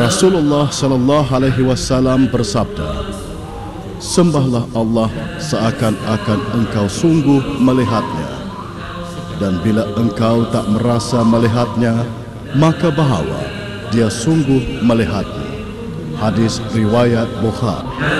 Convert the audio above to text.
Rasulullah sallallahu alaihi wasallam bersabda, "Sembahlah Allah seakan-akan engkau sungguh melihatnya, dan bila engkau tak merasa melihatnya, maka bahawa dia sungguh melihatnya." Hadis riwayat Bukhari.